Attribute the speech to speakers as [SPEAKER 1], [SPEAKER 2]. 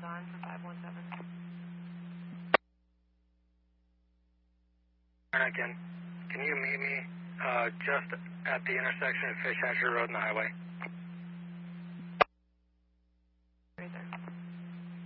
[SPEAKER 1] on for 517.
[SPEAKER 2] Again, can you meet me just at the intersection of Fish Hatchery Road and the highway?